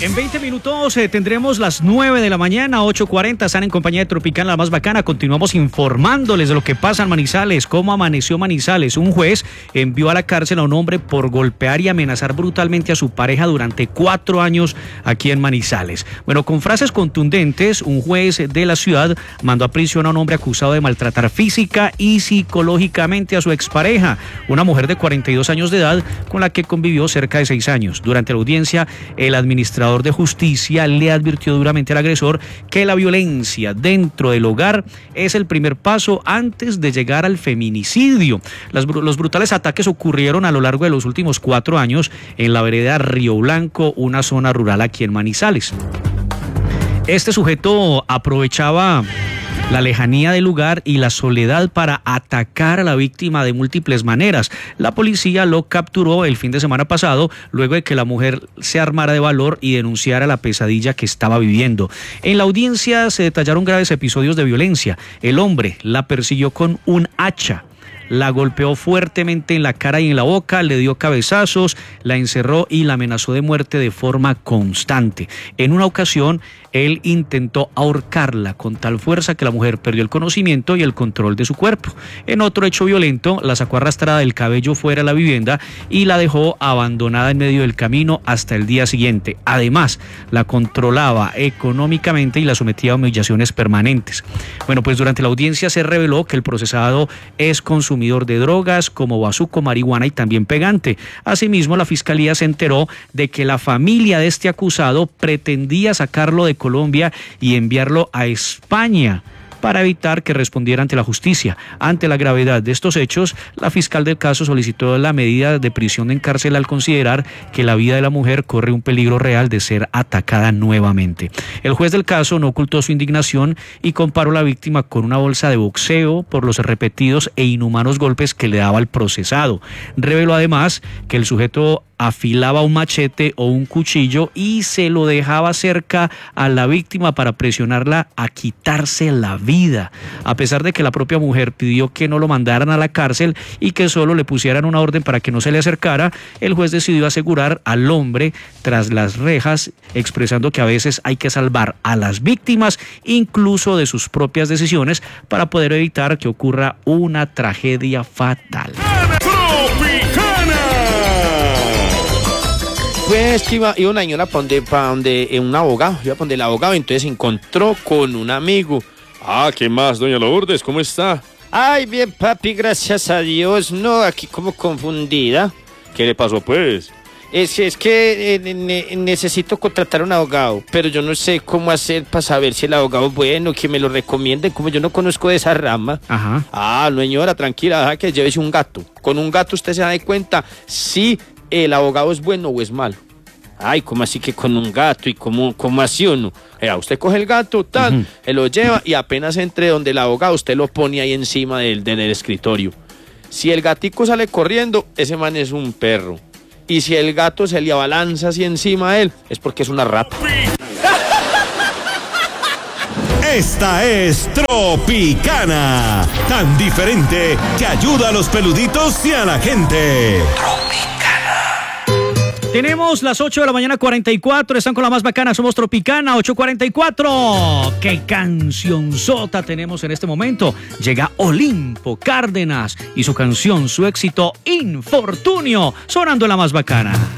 En 20 minutos tendremos las 9 de la mañana, 8:40. Están en compañía de Tropicana, la más bacana. Continuamos informándoles de lo que pasa en Manizales, cómo amaneció Manizales. Un juez envió a la cárcel a un hombre por golpear y amenazar brutalmente a su pareja durante 4 años aquí en Manizales. Bueno, con frases contundentes, un juez de la ciudad mandó a prisión a un hombre acusado de maltratar física y psicológicamente a su expareja, una mujer de 42 años de edad con la que convivió cerca de 6 años. Durante la audiencia, el administrador de justicia le advirtió duramente al agresor que la violencia dentro del hogar es el primer paso antes de llegar al feminicidio. Los brutales ataques ocurrieron a lo largo de los últimos 4 años en la vereda Río Blanco, una zona rural aquí en Manizales. Este sujeto aprovechaba la lejanía del lugar y la soledad para atacar a la víctima de múltiples maneras. La policía lo capturó el fin de semana pasado, luego de que la mujer se armara de valor y denunciara la pesadilla que estaba viviendo. En la audiencia se detallaron graves episodios de violencia. El hombre la persiguió con un hacha, la golpeó fuertemente en la cara y en la boca, le dio cabezazos, la encerró y la amenazó de muerte de forma constante. En una ocasión, él intentó ahorcarla con tal fuerza que la mujer perdió el conocimiento y el control de su cuerpo. En otro hecho violento, la sacó arrastrada del cabello fuera de la vivienda y la dejó abandonada en medio del camino hasta el día siguiente. Además, la controlaba económicamente y la sometía a humillaciones permanentes. Bueno, pues durante la audiencia se reveló que el procesado es consumidor de drogas como bazuco, marihuana y también pegante. Asimismo, la fiscalía se enteró de que la familia de este acusado pretendía sacarlo de Colombia y enviarlo a España para evitar que respondiera ante la justicia. Ante la gravedad de estos hechos, la fiscal del caso solicitó la medida de prisión en cárcel al considerar que la vida de la mujer corre un peligro real de ser atacada nuevamente. El juez del caso no ocultó su indignación y comparó a la víctima con una bolsa de boxeo por los repetidos e inhumanos golpes que le daba al procesado. Reveló además que el sujeto afilaba un machete o un cuchillo y se lo dejaba cerca a la víctima para presionarla a quitarse la vida. A pesar de que la propia mujer pidió que no lo mandaran a la cárcel y que solo le pusieran una orden para que no se le acercara, el juez decidió asegurar al hombre tras las rejas, expresando que a veces hay que salvar a las víctimas incluso de sus propias decisiones para poder evitar que ocurra una tragedia fatal. Pues que iba una señora para donde un abogado, iba para donde el abogado, entonces se encontró con un amigo. Ah, ¿qué más, doña Lourdes? ¿Cómo está? Ay, bien, papi, gracias a Dios. No, aquí como confundida. ¿Qué le pasó, pues? Es que necesito contratar a un abogado, pero yo no sé cómo hacer para saber si el abogado es bueno, que me lo recomienden, como yo no conozco de esa rama. Ajá. Ah, no, señora, tranquila, deja que llévese un gato. Con un gato usted se da cuenta si el abogado es bueno o es malo. Ay, ¿cómo así que con un gato? ¿Y cómo así o no? Usted coge el gato, tal, lo lleva y apenas entre donde el abogado, usted lo pone ahí encima del escritorio. Si el gatico sale corriendo, ese man es un perro. Y si el gato se le abalanza así encima de él, es porque es una rata. Esta es Tropicana, tan diferente que ayuda a los peluditos y a la gente. Tenemos las 8 de la mañana 44, están con la más bacana, somos Tropicana, 8:44. ¡Qué cancionzota tenemos en este momento! Llega Olimpo Cárdenas y su canción, su éxito Infortunio, sonando en la más bacana.